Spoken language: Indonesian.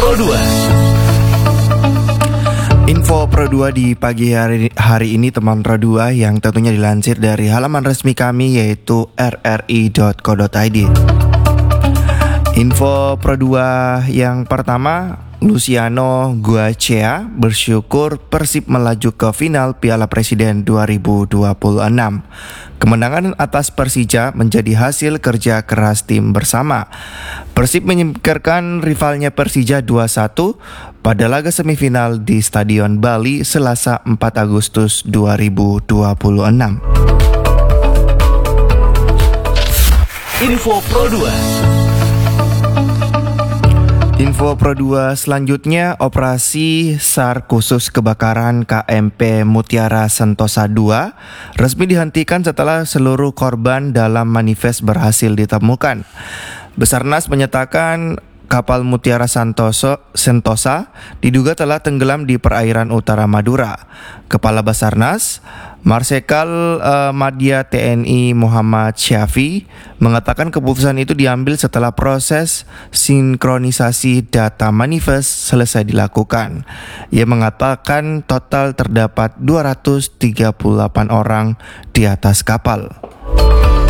Pro 2. Info Pro 2 di pagi hari ini teman Pro 2 yang tentunya dilansir dari halaman resmi kami yaitu rri.co.id. Info Pro 2 yang pertama, Luciano Guacchia bersyukur Persib melaju ke final Piala Presiden 2026. Kemenangan atas Persija menjadi hasil kerja keras tim bersama. Persib menyingkirkan rivalnya Persija 2-1 pada laga semifinal di Stadion Bali Selasa 4 Agustus 2026. Info Pro 2. Info Pro 2 selanjutnya, operasi SAR khusus kebakaran KMP Mutiara Sentosa 2 resmi dihentikan setelah seluruh korban dalam manifest berhasil ditemukan. Basarnas menyatakan kapal Mutiara Sentosa diduga telah tenggelam di perairan utara Madura. Kepala Basarnas, Marsikal Madya TNI Muhammad Syafi mengatakan keputusan itu diambil setelah proses sinkronisasi data manifest selesai dilakukan. Ia mengatakan total terdapat 238 orang di atas kapal.